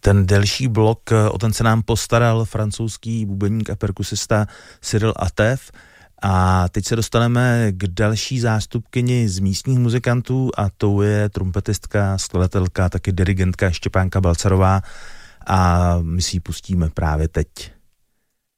Ten delší blok, o ten se nám postaral francouzský bubeník a perkusista Cyril Atev. A teď se dostaneme k další zástupkyni z místních muzikantů a tou je trumpetistka, skladatelka, taky dirigentka Štěpánka Balcarová a my si ji pustíme právě teď.